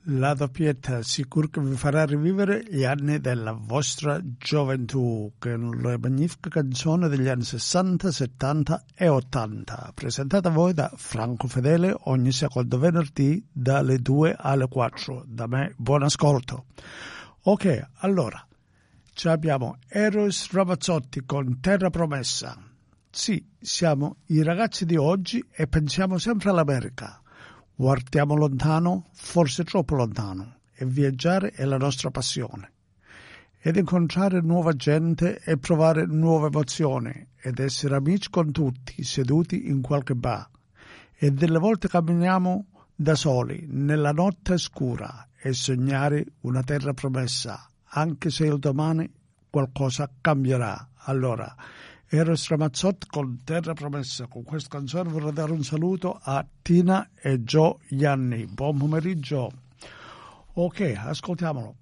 La doppietta sicuro che vi farà rivivere gli anni della vostra gioventù, con le magnifiche canzoni degli anni 60, 70 e 80, presentata a voi da Franco Fedele ogni secondo venerdì dalle 2 alle 4. Da me, buon ascolto. Ok, allora, ci abbiamo Eros Ramazzotti con Terra Promessa. Sì, siamo i ragazzi di oggi e pensiamo sempre all'America. Guardiamo lontano, forse troppo lontano, e viaggiare è la nostra passione. Ed incontrare nuova gente e provare nuove emozioni, ed essere amici con tutti, seduti in qualche bar. E delle volte camminiamo da soli, nella notte scura, e sognare una terra promessa, anche se il domani qualcosa cambierà. Allora, Eros Ramazzotti con Terra Promessa. Con questa canzone vorrei dare un saluto a Tina e Joe Ianni. Buon pomeriggio. Ok, ascoltiamolo.